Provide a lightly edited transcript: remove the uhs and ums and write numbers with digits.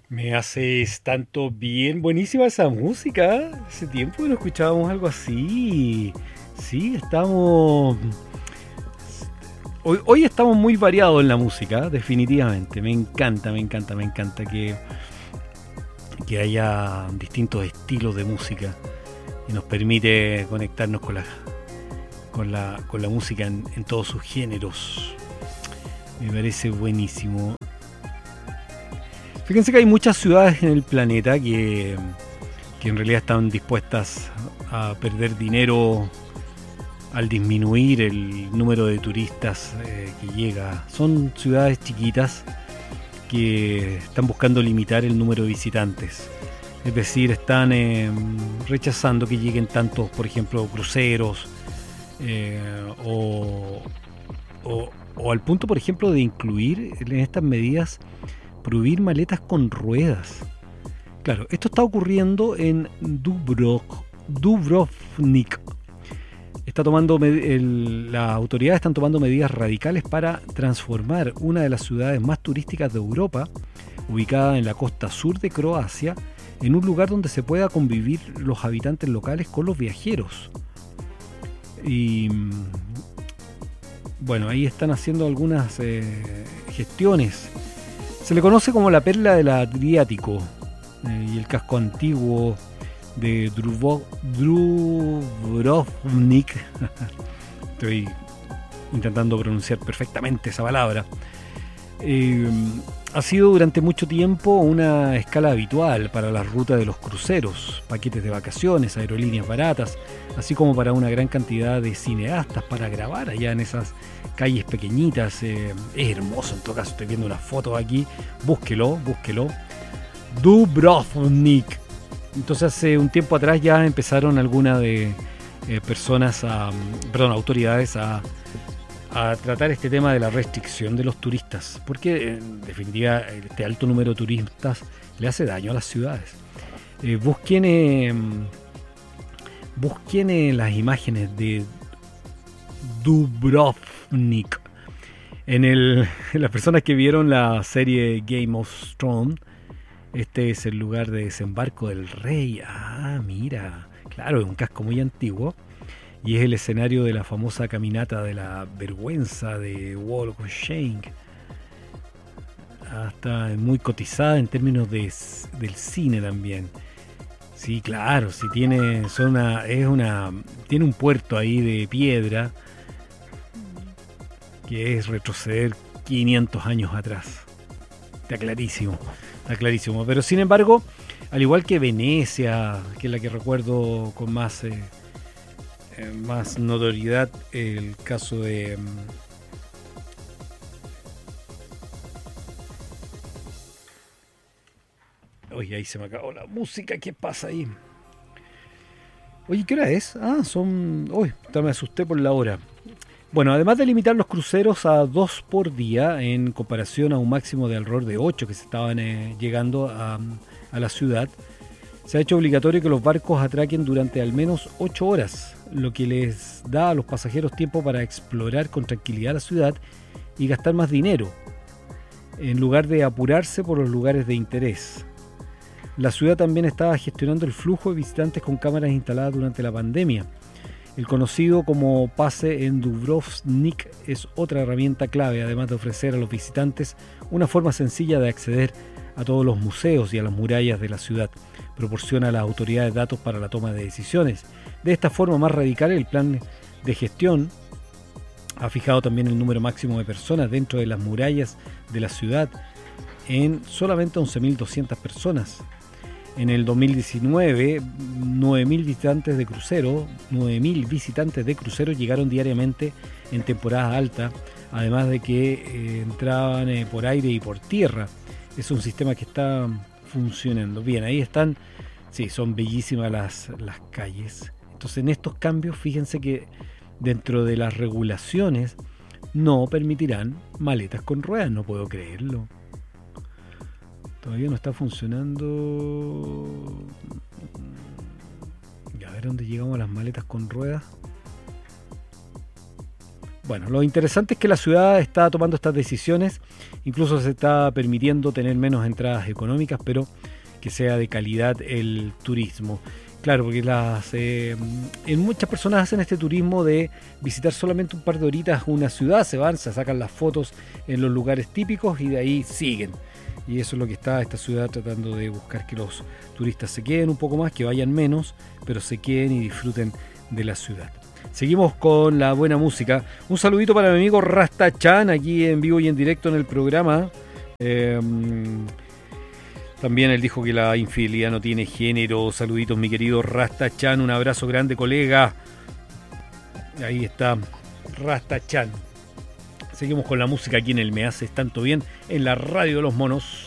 Me haces tanto bien. Buenísima esa música. Hace tiempo que no escuchábamos algo así. Sí, estamos. Hoy estamos muy variados en la música, definitivamente. Me encanta, me encanta, me encanta que haya distintos estilos de música y nos permite conectarnos con la música en todos sus géneros. Me parece buenísimo. Fíjense que hay muchas ciudades en el planeta que en realidad están dispuestas a perder dinero al disminuir el número de turistas que llega. Son ciudades chiquitas que están buscando limitar el número de visitantes. Es decir, están rechazando que lleguen tantos, por ejemplo, cruceros eh, o, o al punto, por ejemplo, de incluir en estas medidas prohibir maletas con ruedas. Claro, esto está ocurriendo en Dubrovnik. Las autoridades están tomando medidas radicales para transformar una de las ciudades más turísticas de Europa, ubicada en la costa sur de Croacia, en un lugar donde se pueda convivir los habitantes locales con los viajeros. Y bueno, ahí están haciendo algunas gestiones. Se le conoce como la perla del Adriático y el casco antiguo de Dubrovnik. Estoy intentando pronunciar perfectamente esa palabra. Ha sido durante mucho tiempo una escala habitual para las rutas de los cruceros, paquetes de vacaciones, aerolíneas baratas, así como para una gran cantidad de cineastas para grabar allá en esas calles pequeñitas. Es hermoso, en todo caso, estoy viendo una foto aquí, búsquelo. Dubrovnik. Entonces hace un tiempo atrás ya empezaron algunas de autoridades a tratar este tema de la restricción de los turistas, porque en definitiva este alto número de turistas le hace daño a las ciudades. Busquen las imágenes de Dubrovnik. Las personas que vieron la serie Game of Thrones, este es el lugar de desembarco del rey. Ah, mira, claro, es un casco muy antiguo y es el escenario de la famosa caminata de la vergüenza de Walk of Shame. Está muy cotizada en términos del cine también. Sí, claro, sí tiene tiene un puerto ahí de piedra que es retroceder 500 años atrás. Está clarísimo. Pero sin embargo, al igual que Venecia, que es la que recuerdo con más notoriedad, el caso de oye, ahí se me acabó la música. ¿Qué pasa ahí? Oye, ¿qué hora es? Uy, me asusté por la hora. Bueno, además de limitar los cruceros a 2 por día, en comparación a un máximo de alrededor de 8 que se estaban llegando a la ciudad, se ha hecho obligatorio que los barcos atraquen durante al menos 8 horas, lo que les da a los pasajeros tiempo para explorar con tranquilidad la ciudad y gastar más dinero, en lugar de apurarse por los lugares de interés. La ciudad también estaba gestionando el flujo de visitantes con cámaras instaladas durante la pandemia. El conocido como pase en Dubrovnik es otra herramienta clave, además de ofrecer a los visitantes una forma sencilla de acceder a todos los museos y a las murallas de la ciudad. Proporciona a las autoridades datos para la toma de decisiones. De esta forma más radical, el plan de gestión ha fijado también el número máximo de personas dentro de las murallas de la ciudad en solamente 11.200 personas. En el 2019, 9.000 visitantes de crucero llegaron diariamente en temporada alta, además de que entraban por aire y por tierra. Es un sistema que está funcionando bien. Ahí están, sí, son bellísimas las calles. Entonces, en estos cambios, fíjense que dentro de las regulaciones no permitirán maletas con ruedas. No puedo creerlo. Todavía no está funcionando. A ver dónde llegamos a las maletas con ruedas. Bueno, lo interesante es que la ciudad está tomando estas decisiones, incluso se está permitiendo tener menos entradas económicas, pero que sea de calidad el turismo. Claro, porque en muchas personas hacen este turismo de visitar solamente un par de horitas una ciudad, se van, se sacan las fotos en los lugares típicos y de ahí siguen. Y eso es lo que está esta ciudad tratando de buscar, que los turistas se queden un poco más, que vayan menos, pero se queden y disfruten de la ciudad. Seguimos con la buena música. Un saludito para mi amigo Rasta Chan, aquí en vivo y en directo en el programa. También él dijo que la infidelidad no tiene género. Saluditos, mi querido Rasta Chan. Un abrazo grande, colega. Ahí está Rasta Chan. Seguimos con la música aquí en el Me Haces Tanto Bien, en la radio de los monos.